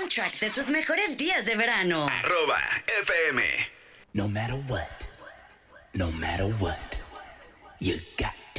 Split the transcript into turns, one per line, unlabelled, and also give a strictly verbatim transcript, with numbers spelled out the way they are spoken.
soundtrack de tus mejores días de verano.
Arroba F M.
No matter what, no matter what, you got